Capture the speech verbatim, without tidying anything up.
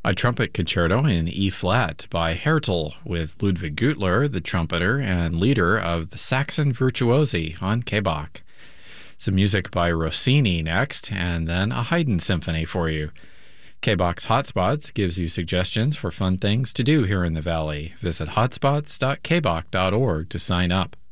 A trumpet concerto in E-flat by Hertel with Ludwig Gutler, the trumpeter and leader of the Saxon Virtuosi, on K-Bach. Some music by Rossini next, and then a Haydn symphony for you. K-Bach's Hotspots gives you suggestions for fun things to do here in the Valley. Visit hotspots dot k bach dot org to sign up.